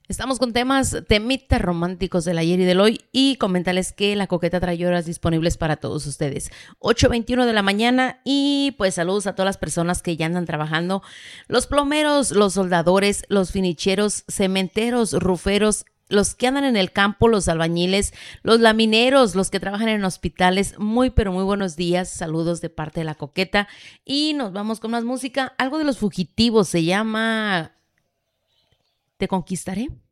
Estamos con temitas románticos del ayer y del hoy y comentarles que La Coqueta trae horas disponibles para todos ustedes. 8:21 de la mañana y pues saludos a todas las personas que ya andan trabajando. Los plomeros, los soldadores, los finicheros, cementeros, ruferos, los que andan en el campo, los albañiles, los lamineros, los que trabajan en hospitales. Muy pero muy buenos días. Saludos de parte de La Coqueta y nos vamos con más música. Algo de Los Fugitivos, se llama Te Conquistaré.